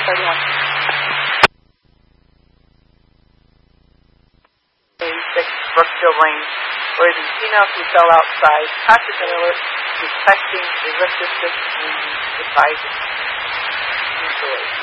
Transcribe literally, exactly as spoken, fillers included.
thirty-one. six Brookfield Lane, where the female who fell outside pathogen alert requesting a resistant advising.